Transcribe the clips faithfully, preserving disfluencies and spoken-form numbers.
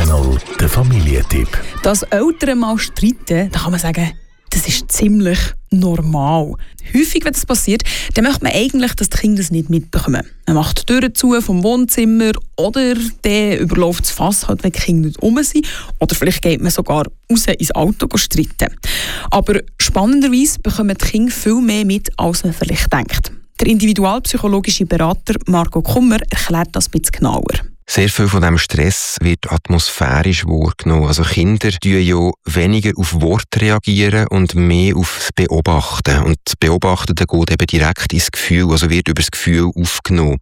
Live-Channel, der Familientipp. Dass Eltern mal streiten, da kann man sagen, das ist ziemlich normal. Häufig, wenn das passiert, dann möchte man eigentlich, dass die Kinder das nicht mitbekommen. Man macht die Türen zu vom Wohnzimmer oder dann überläuft das Fass, halt, wenn die Kinder nicht rum sind. Oder vielleicht geht man sogar raus ins Auto streiten. Aber spannenderweise bekommen die Kinder viel mehr mit, als man vielleicht denkt. Der individualpsychologische Berater Marco Kummer erklärt das ein bisschen genauer. Sehr viel von diesem Stress wird atmosphärisch wahrgenommen. Also Kinder reagieren ja weniger auf Worte reagieren und mehr auf das Beobachten. Und das Beobachten geht eben direkt ins Gefühl, also wird über das Gefühl aufgenommen.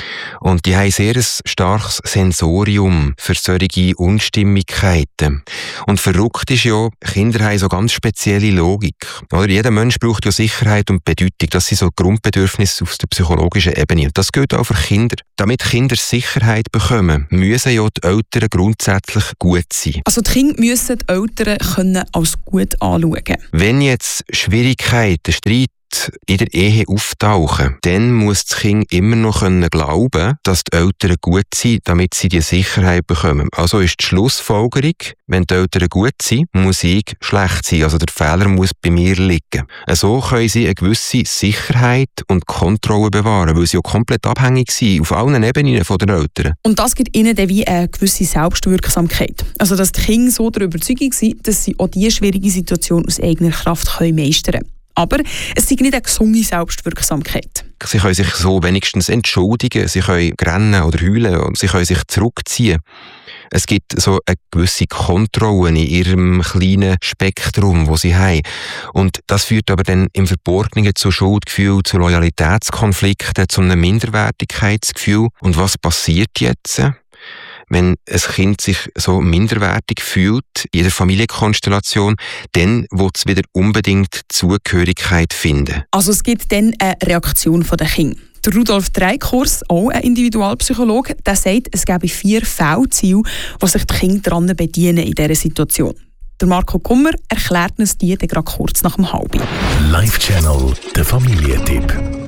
Und die haben sehr ein starkes Sensorium für solche Unstimmigkeiten. Und verrückt ist ja, Kinder haben so ganz spezielle Logik. Oder? Jeder Mensch braucht ja Sicherheit und Bedeutung. Das sind so Grundbedürfnisse auf der psychologischen Ebene. Und das gilt auch für Kinder. Damit Kinder Sicherheit bekommen, müssen ja die Eltern grundsätzlich gut sein. Also die Kinder müssen die Eltern können als gut anschauen. Wenn jetzt Schwierigkeiten, Streit in der Ehe auftauchen, dann muss das Kind immer noch können glauben, dass die Eltern gut sind, damit sie die Sicherheit bekommen. Also ist die Schlussfolgerung, wenn die Eltern gut sind, muss ich schlecht sein. Also der Fehler muss bei mir liegen. So können sie eine gewisse Sicherheit und Kontrolle bewahren, weil sie ja komplett abhängig sind, auf allen Ebenen von den Eltern. Und das gibt ihnen dann wie eine gewisse Selbstwirksamkeit. Also dass die Kinder so der Überzeugung sind, dass sie auch diese schwierige Situation aus eigener Kraft können meistern können. Aber es ist nicht eine gesunde Selbstwirksamkeit. Sie können sich so wenigstens entschuldigen, sie können rennen oder heulen und sie können sich zurückziehen. Es gibt so eine gewisse Kontrolle in ihrem kleinen Spektrum, das sie haben. Und das führt aber dann im Verborgenen zu Schuldgefühl, zu Loyalitätskonflikten, zu einem Minderwertigkeitsgefühl. Und was passiert jetzt, wenn ein Kind sich so minderwertig fühlt in der Familienkonstellation, dann will es wieder unbedingt Zugehörigkeit finden. Also es gibt dann eine Reaktion der Kinder. Der Rudolf Dreikurs, auch ein Individualpsychologe, der sagt, es gäbe vier Fehlziele, die sich die Kinder daran bedienen in dieser Situation. Der Marco Kummer erklärt uns die dann gerade kurz nach dem Halben. Live-Channel, der Familientipp.